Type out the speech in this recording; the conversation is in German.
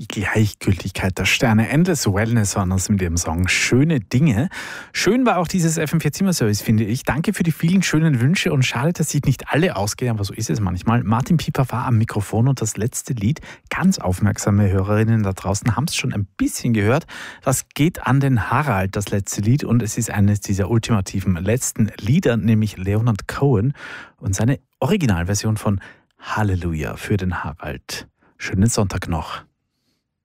Die Gleichgültigkeit der Sterne. Endless Wellness waren das mit dem Song Schöne Dinge. Schön war auch dieses FM4 Zimmerservice, finde ich. Danke für die vielen schönen Wünsche und schade, dass sich nicht alle ausgehen, aber so ist es manchmal. Martin Pieper war am Mikrofon und das letzte Lied, ganz aufmerksame Hörerinnen da draußen haben es schon ein bisschen gehört. Das geht an den Harald, das letzte Lied, und es ist eines dieser ultimativen letzten Lieder, nämlich Leonard Cohen und seine Originalversion von Halleluja für den Harald. Schönen Sonntag noch.